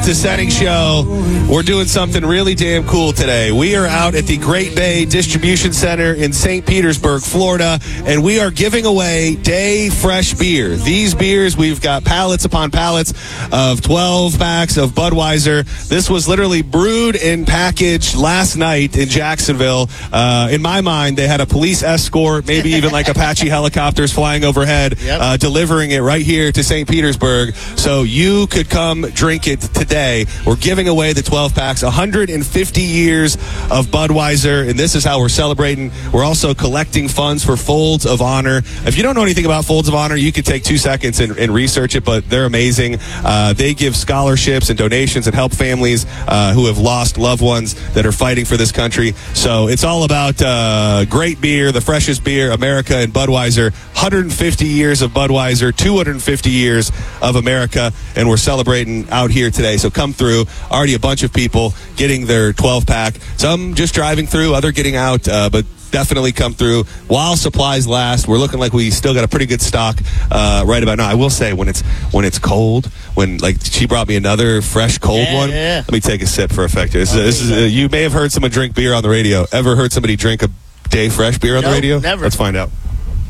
Set to Setting show. We're doing something really damn cool today. We are out at the Great Bay Distribution Center in St. Petersburg, Florida, and we are giving away Day Fresh beer. These beers, we've got pallets upon pallets of 12 packs of Budweiser. This was literally brewed and packaged last night in Jacksonville. In my mind, they had a police escort, maybe even like Apache helicopters flying overhead, delivering it right here to St. Petersburg. So you could come drink it today. We're giving away the 12 packs, 150 years of Budweiser, and this is how we're celebrating. We're also collecting funds for Folds of Honor. If you don't know anything about Folds of Honor, you can take 2 seconds and research it, but they're amazing. They give scholarships and donations and help families who have lost loved ones that are fighting for this country. So it's all about great beer, the freshest beer, America and Budweiser. 150 years of Budweiser, 250 years of America, and we're celebrating out here today. So come through. Already a bunch of people getting their 12-pack. Some just driving through, other getting out, but definitely come through while supplies last. We're looking like we still got a pretty good stock right about now. I will say when it's cold, when like she brought me another fresh cold one. Yeah. Let me take a sip for effect. This is you may have heard someone drink beer on the radio. Ever heard somebody drink a Day Fresh beer on the radio? Never. Let's find out.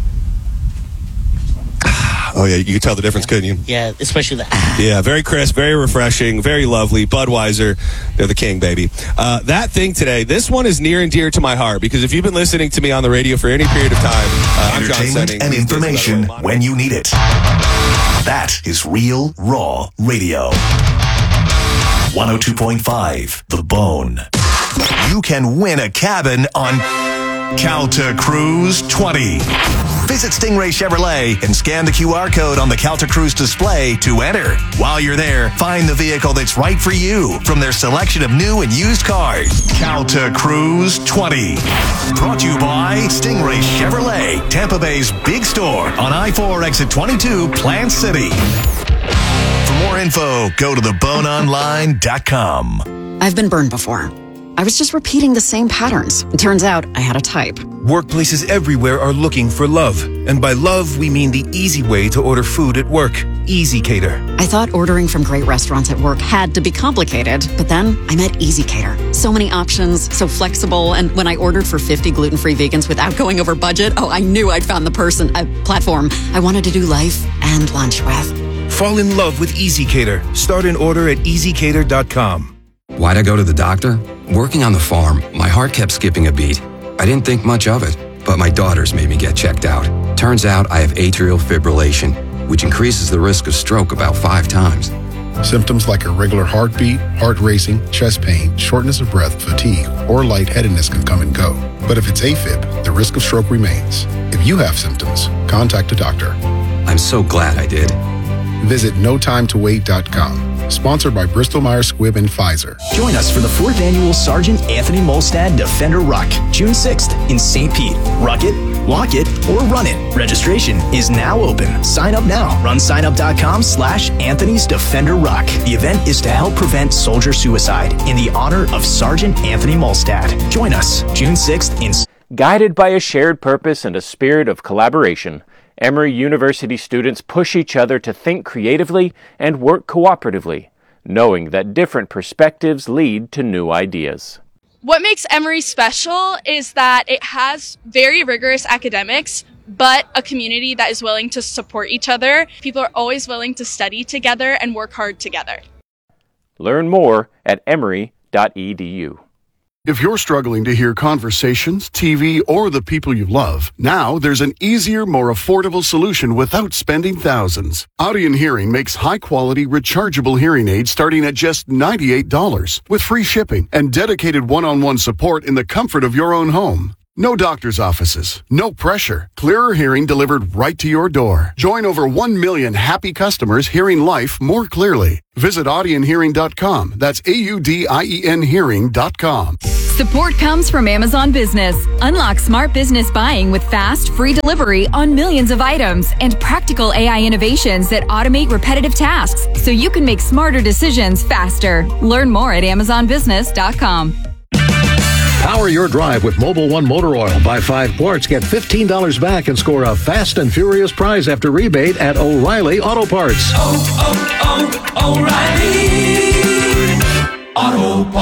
Oh, yeah, you could tell the difference, couldn't you? Yeah, especially the... Yeah, very crisp, very refreshing, very lovely. Budweiser, they're the king, baby. That thing today, this one is near and dear to my heart, because if you've been listening to me on the radio for any period of time, I'm John Entertainment Senning. and information when you need it. That is Real Raw Radio. 102.5 The Bone. You can win a cabin on Calta Cruise 20. Visit Stingray Chevrolet and scan the QR code on the Calta Cruise display to enter. While you're there, find the vehicle that's right for you from their selection of new and used cars. Calta Cruise 20. Brought to you by Stingray Chevrolet, Tampa Bay's big store on I-4 exit 22, Plant City. For more info, go to theboneonline.com. I've been burned before. I was just repeating the same patterns. It turns out I had a type. Workplaces everywhere are looking for love. And by love, we mean the easy way to order food at work. Easy Cater. I thought ordering from great restaurants at work had to be complicated, but then I met Easy Cater. So many options, so flexible, and when I ordered for 50 gluten-free vegans without going over budget, I knew I'd found the platform I wanted to do life and lunch with. Fall in love with Easy Cater. Start an order at easycater.com. Why'd I go to the doctor? Working on the farm, my heart kept skipping a beat. I didn't think much of it, but my daughters made me get checked out. Turns out I have atrial fibrillation, which increases the risk of stroke about 5 times. Symptoms like irregular heartbeat, heart racing, chest pain, shortness of breath, fatigue, or lightheadedness can come and go. But if it's AFib, the risk of stroke remains. If you have symptoms, contact a doctor. I'm so glad I did. Visit notimetowait.com. Sponsored by Bristol-Myers Squibb and Pfizer. Join us for the 4th Annual Sergeant Anthony Molstad Defender Ruck, June 6th in St. Pete. Ruck it, walk it, or run it. Registration is now open. Sign up now. runsignup.com/Anthony's Defender Ruck. The event is to help prevent soldier suicide in the honor of Sergeant Anthony Molstad. Join us June 6th in... Guided by a shared purpose and a spirit of collaboration, Emory University students push each other to think creatively and work cooperatively, knowing that different perspectives lead to new ideas. What makes Emory special is that it has very rigorous academics, but a community that is willing to support each other. People are always willing to study together and work hard together. Learn more at emory.edu. If you're struggling to hear conversations, TV, or the people you love, now there's an easier, more affordable solution without spending thousands. Audien Hearing makes high-quality, rechargeable hearing aids starting at just $98 with free shipping and dedicated one-on-one support in the comfort of your own home. No doctor's offices, no pressure. Clearer hearing delivered right to your door. Join over 1 million happy customers hearing life more clearly. Visit audienhearing.com. That's AUDIEN hearing.com. Support comes from Amazon Business. Unlock smart business buying with fast, free delivery on millions of items and practical AI innovations that automate repetitive tasks so you can make smarter decisions faster. Learn more at amazonbusiness.com. Power your drive with Mobil 1 Motor Oil. Buy 5 quarts, get $15 back, and score a fast and furious prize after rebate at O'Reilly Auto Parts. O'Reilly.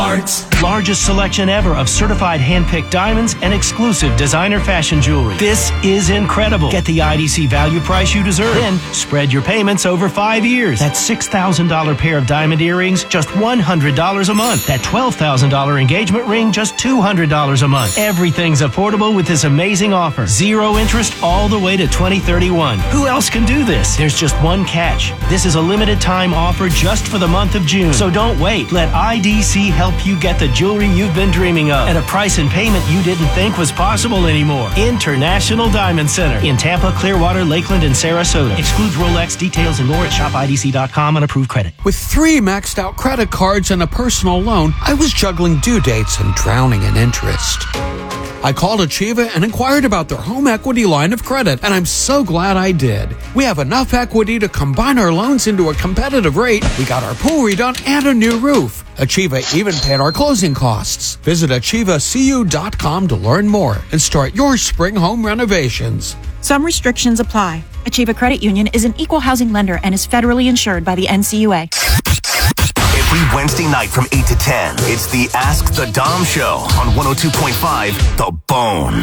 Parts. Largest selection ever of certified hand-picked diamonds and exclusive designer fashion jewelry. This is incredible. Get the IDC value price you deserve. Then spread your payments over 5 years. That $6,000 pair of diamond earrings, just $100 a month. That $12,000 engagement ring, just $200 a month. Everything's affordable with this amazing offer. 0 interest all the way to 2031. Who else can do this? There's just one catch. This is a limited time offer just for the month of June. So don't wait. Let IDC help you get the jewelry you've been dreaming of at a price and payment you didn't think was possible anymore. International Diamond Center in Tampa, Clearwater, Lakeland, and Sarasota. Excludes Rolex. Details and more at shopidc.com on approved credit. With 3 maxed out credit cards and a personal loan, I was juggling due dates and drowning in interest. I called Achieva and inquired about their home equity line of credit, and I'm so glad I did. We have enough equity to combine our loans into a competitive rate. We got our pool redone and a new roof. Achieva even paid our closing costs. Visit AchievaCU.com to learn more and start your spring home renovations. Some restrictions apply. Achieva Credit Union is an equal housing lender and is federally insured by the NCUA. Every Wednesday night from 8 to 10, it's the Ask the Dom Show on 102.5 The Bone.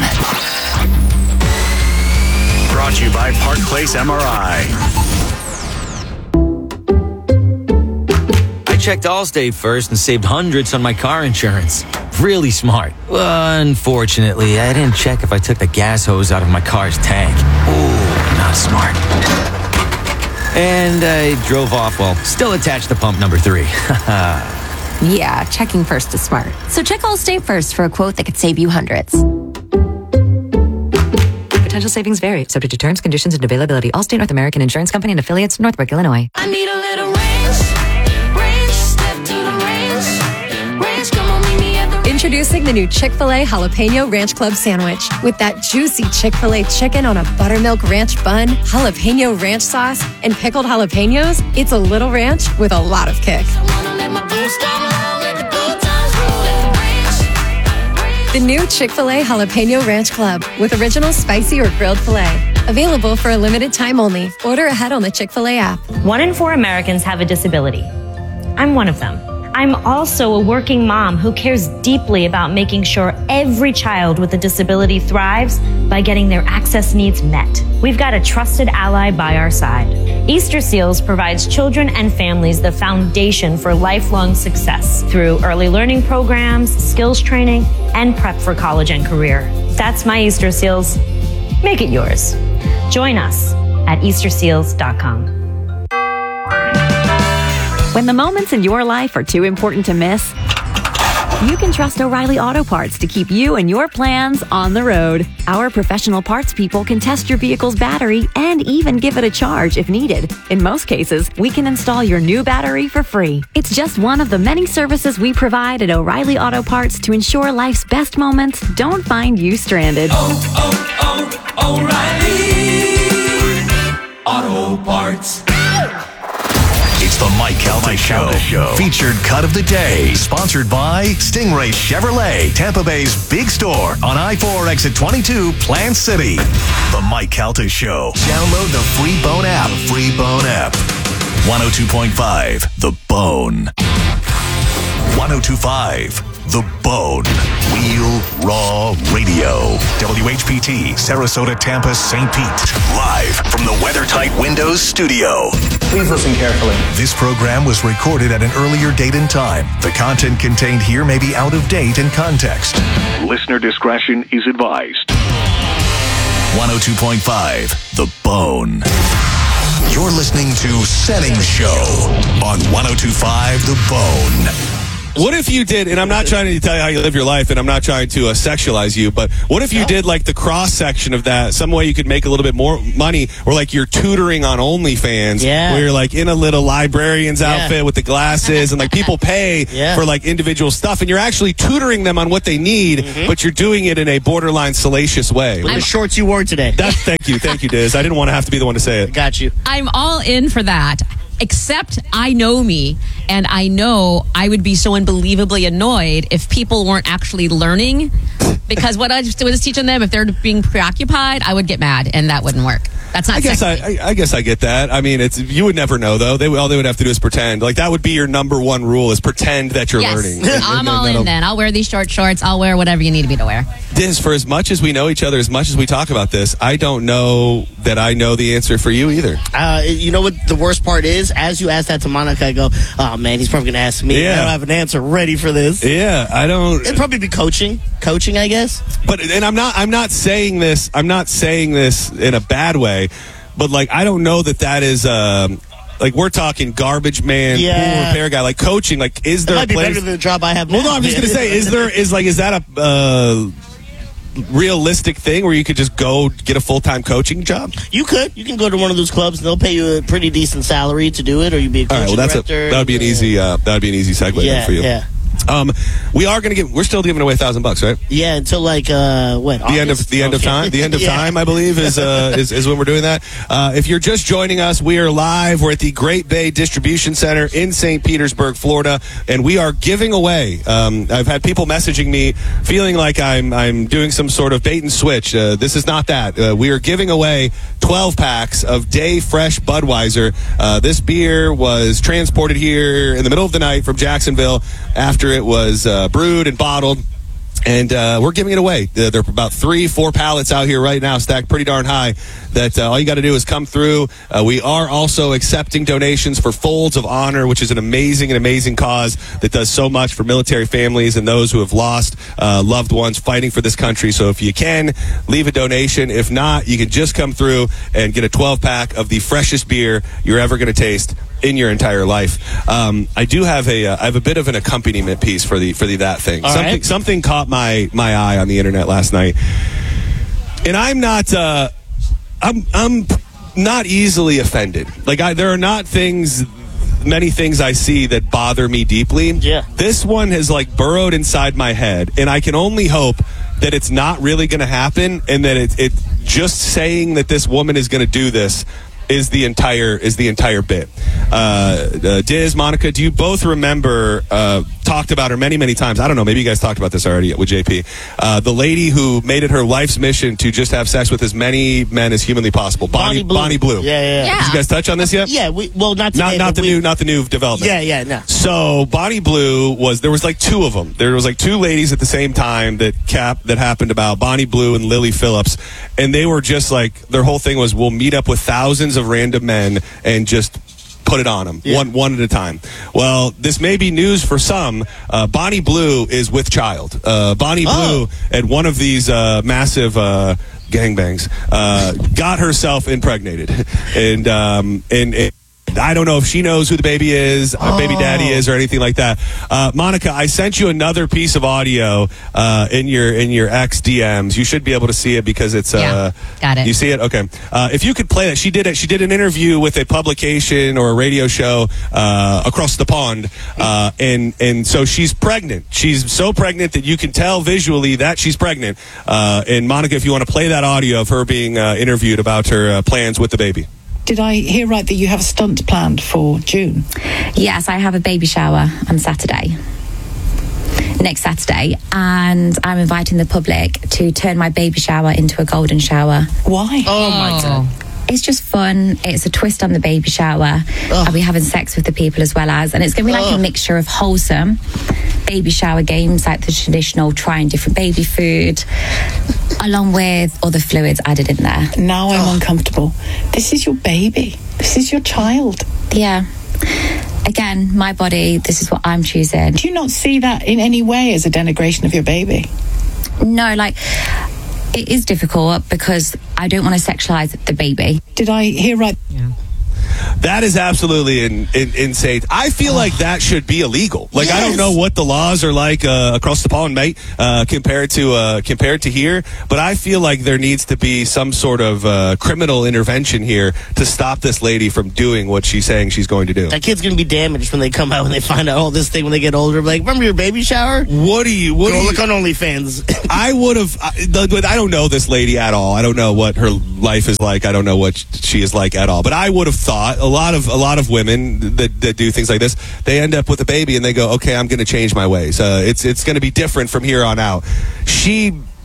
Brought to you by Park Place MRI. I checked Allstate first and saved hundreds on my car insurance. Really smart. Unfortunately, I didn't check if I took the gas hose out of my car's tank. Ooh, not smart. And I drove off while still attached to pump number 3. Yeah, checking first is smart. So check Allstate first for a quote that could save you hundreds. Potential savings vary, subject to terms, conditions, and availability. Allstate North American Insurance Company and affiliates, Northbrook, Illinois. I need a little range, step to the range, come on, meet me at the range. Introducing the new Chick-fil-A Jalapeno Ranch Club Sandwich. With that juicy Chick-fil-A chicken on a buttermilk ranch bun, jalapeno ranch sauce, and pickled jalapenos, it's a little ranch with a lot of kick. The new Chick-fil-A Jalapeno Ranch Club with original spicy or grilled filet. Available for a limited time only. Order ahead on the Chick-fil-A app. 1 in 4 Americans have a disability. I'm one of them. I'm also a working mom who cares deeply about making sure every child with a disability thrives by getting their access needs met. We've got a trusted ally by our side. Easter Seals provides children and families the foundation for lifelong success through early learning programs, skills training, and prep for college and career. That's my Easter Seals. Make it yours. Join us at easterseals.com. When the moments in your life are too important to miss, you can trust O'Reilly Auto Parts to keep you and your plans on the road. Our professional parts people can test your vehicle's battery and even give it a charge if needed. In most cases, we can install your new battery for free. It's just one of the many services we provide at O'Reilly Auto Parts to ensure life's best moments don't find you stranded. O'Reilly Auto Parts. It's the Mike Calta Show. Featured cut of the day. Sponsored by Stingray Chevrolet, Tampa Bay's big store on I-4 exit 22, Plant City. The Mike Calta Show. Download the free Bone app. 102.5 The Bone. 102.5 The Bone. Real Raw Radio. WHPT, Sarasota, Tampa, St. Pete. Live from the WeatherTight Windows studio. Please listen carefully. This program was recorded at an earlier date and time. The content contained here may be out of date in context. Listener discretion is advised. 102.5 The Bone. You're listening to Setting Show on 102.5 The Bone. What if you did, and I'm not trying to tell you how you live your life, and I'm not trying to sexualize you, but what if you did like the cross section of that, some way you could make a little bit more money, or like you're tutoring on OnlyFans, where you're like in a little librarian's outfit with the glasses, and like people pay for like individual stuff, and you're actually tutoring them on what they need, but you're doing it in a borderline salacious way. With the shorts you wore today. Thank you, Diz. I didn't want to have to be the one to say it. Got you. I'm all in for that. Except I know me, and I know I would be so unbelievably annoyed if people weren't actually learning. Because what I was teaching them, if they're being preoccupied, I would get mad, and that wouldn't work. That's not I guess sexy. I guess I get that. I mean, you would never know though. All they would have to do is pretend. Like that would be your number one rule: is pretend that you're learning. I'm all in then. I'll wear these short shorts. I'll wear whatever you need me to wear. Diz, for as much as we know each other, as much as we talk about this, I don't know that I know the answer for you either. You know what the worst part is? As you ask that to Monica, I go, oh man, he's probably going to ask me. Yeah. I don't have an answer ready for this. Yeah, I don't. It'd probably be coaching, I guess. But I'm not saying this in a bad way, but like I don't know that is like we're talking garbage man, pool repair guy, like coaching. Like, is there it might a be place? better than the job I have now. Well, no, I'm just gonna say, is that a realistic thing where you could just go get a full-time coaching job? You can go to one of those clubs and they'll pay you a pretty decent salary to do it, or you'd be a coaching director. That would be an easy segue then for you. Yeah. We're still giving away $1,000, right? Yeah, until like what? The end of time. The end of time, I believe, is when we're doing that. If you're just joining us, we are live. We're at the Great Bay Distribution Center in St. Petersburg, Florida, and we are giving away. I've had people messaging me, feeling like I'm doing some sort of bait and switch. This is not that. We are giving away 12 packs of Day Fresh Budweiser. This beer was transported here in the middle of the night from Jacksonville after it was brewed and bottled, and we're giving it away. There are about 3-4 pallets out here right now, stacked pretty darn high, that all you got to do is come through. We are also accepting donations for Folds of Honor, which is an amazing cause that does so much for military families and those who have lost loved ones fighting for this country. So if you can, leave a donation. If not, you can just come through and get a 12-pack of the freshest beer you're ever going to taste in your entire life. I do have I have a bit of an accompaniment piece for that thing. Something caught my eye on the internet last night, and I'm not I'm not easily offended. Like there are not many things I see that bother me deeply. Yeah, this one has like burrowed inside my head, and I can only hope that it's not really going to happen, and that it just saying that this woman is going to do this is the entire bit. Diz, Monica, do you both remember, talked about her many times? I don't know, maybe you guys talked about this already with JP. The lady who made it her life's mission to just have sex with as many men as humanly possible. Bonnie Blue. Yeah. Did you guys touch on this yet? Yeah, not today, not the new development. Yeah, no. So Bonnie Blue there was like two of them. There was like two ladies at the same time that happened about Bonnie Blue and Lily Phillips, and they were just like, their whole thing was, we'll meet up with thousands of random men and just put it on them one at a time. Well, this may be news for some. Bonnie Blue is with child. Bonnie Blue at one of these massive gangbangs got herself impregnated, and I don't know if she knows who the baby is, baby daddy is, or anything like that. Monica, I sent you another piece of audio in your X DMs. You should be able to see it because it's got it. You see it? Okay. If you could play that, she did an interview with a publication or a radio show across the pond, and so she's pregnant. She's so pregnant that you can tell visually that she's pregnant. And Monica, if you want to play that audio of her being interviewed about her plans with the baby. Did I hear right that you have a stunt planned for June? Yes, I have a baby shower on next Saturday, and I'm inviting the public to turn my baby shower into a golden shower. Why? Oh my God. It's just fun. It's a twist on the baby shower. I'll be having sex with the people as well as, and it's going to be like a mixture of wholesome baby shower games, like the traditional trying different baby food, along with other fluids added in there. Now I'm uncomfortable. This is your baby. This is your child. Yeah. Again, my body, this is what I'm choosing. Do you not see that in any way as a denigration of your baby? No, like, it is difficult because I don't want to sexualize the baby. Did I hear right? Yeah. That is absolutely insane. I feel like that should be illegal. Like, I don't know what the laws are like across the pond, mate, compared to here. But I feel like there needs to be some sort of criminal intervention here to stop this lady from doing what she's saying she's going to do. That kid's going to be damaged when they come out and they find out all this thing when they get older. Like, remember your baby shower? Go look on OnlyFans. I would have. I don't know this lady at all. I don't know what her life is like. I don't know what she is like at all. But I would have thought a lot of women that do things like this, they end up with a baby and they go, okay, I'm going to change my ways. It's going to be different from here on out. She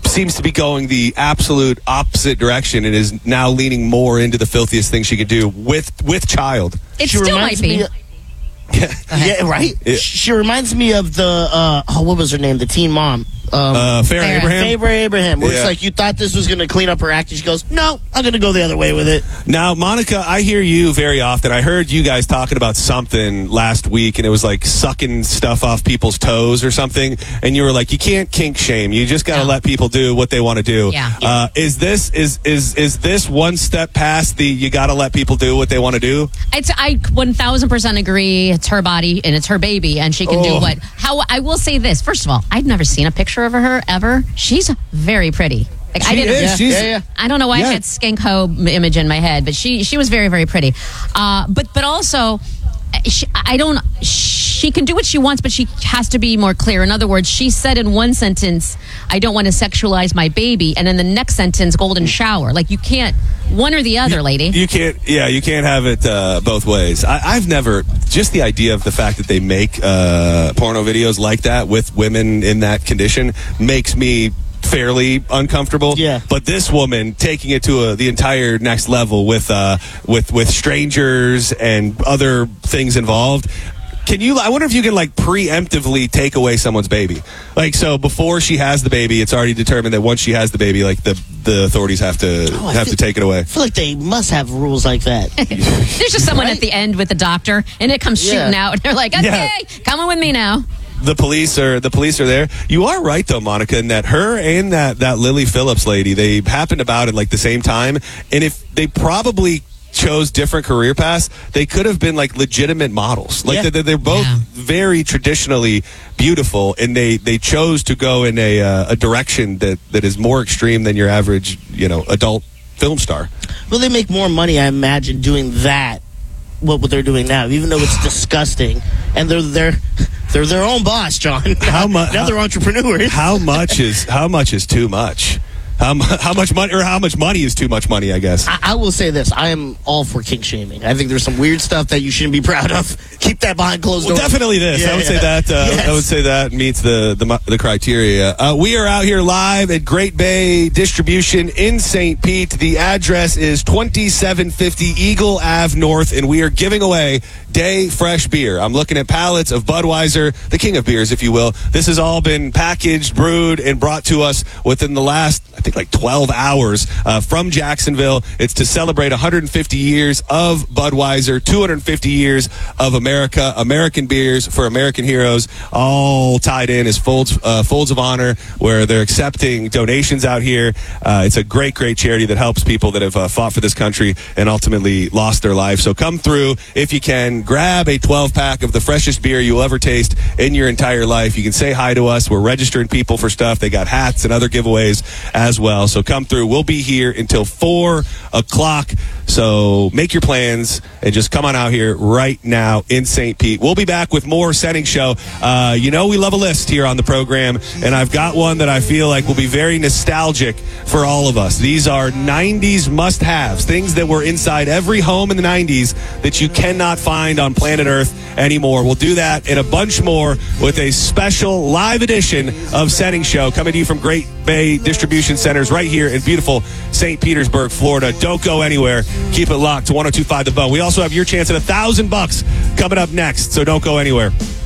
seems to be going the absolute opposite direction and is now leaning more into the filthiest thing she could do with child. It still might be. Yeah, right? She reminds me of the, what was her name? The teen mom. Farrah Abraham? Farrah Abraham. Where it's like, you thought this was going to clean up her act, and she goes, no, I'm going to go the other way with it. Now, Monica, I hear you very often. I heard you guys talking about something last week, and it was like sucking stuff off people's toes or something, and you were like, you can't kink shame. You just got to let people do what they want to do. Yeah. Is this one step past the you got to let people do what they want to do? I 1,000% agree. It's her body and it's her baby, and she can do what. I will say this. First of all, I've never seen a picture of her ever. She's very pretty. Like, I don't know why I had Skank Ho image in my head, but she was very, very pretty. But also, she can do what she wants, but she has to be more clear. In other words, she said in one sentence, I don't want to sexualize my baby, and in the next sentence, golden shower. Like, you can't one or the other, lady. You can't have it both ways. I've never, just the idea of the fact that they make porno videos like that with women in that condition makes me fairly uncomfortable. Yeah. But this woman taking it to the entire next level with strangers and other things involved. I wonder if you can like preemptively take away someone's baby. Like, so before she has the baby, it's already determined that once she has the baby, like the authorities have to take it away. I feel like they must have rules like that. There's just someone at the end with the doctor, and it comes shooting out, and they're like, okay, come on with me now. The police are there. You are right though, Monica, in that her and that Lily Phillips lady, they happened about at like the same time, and if they probably chose different career paths, they could have been like legitimate models. Like they're both very traditionally beautiful, and they chose to go in a direction that is more extreme than your average, adult film star. Well, they make more money, I imagine, doing that. What they're doing now, even though it's disgusting, and they're their own boss, John. Now they're entrepreneurs. How much is too much? How much money is too much money, I guess. I will say this. I am all for kink shaming. I think there's some weird stuff that you shouldn't be proud of. Keep that behind closed doors. Definitely this. I would say that. Yes. I would say that meets the criteria. We are out here live at Great Bay Distribution in St. Pete. The address is 2750 Eagle Ave North, and we are giving away Day Fresh Beer. I'm looking at pallets of Budweiser, the king of beers, if you will. This has all been packaged, brewed, and brought to us within the last, I think, like 12 hours from Jacksonville. It's to celebrate 150 years of Budweiser, 250 years of America, American beers for American heroes, all tied in as folds of honor, where they're accepting donations out here. It's a great, great charity that helps people that have fought for this country and ultimately lost their life. So come through if you can. Grab a 12-pack of the freshest beer you'll ever taste in your entire life. You can say hi to us. We're registering people for stuff. They got hats and other giveaways as well. So come through. We'll be here until 4 o'clock. So make your plans and just come on out here right now in St. Pete. We'll be back with more Setting Show. We love a list here on the program, and I've got one that I feel like will be very nostalgic for all of us. These are 90s must-haves, things that were inside every home in the 90s that you cannot find on planet Earth anymore. We'll do that and a bunch more with a special live edition of Setting Show coming to you from Great Bay Distribution Centers right here in beautiful St. Petersburg, Florida. Don't go anywhere. Keep it locked to 102.5 The Bone. We also have your chance at $1,000 coming up next, so don't go anywhere.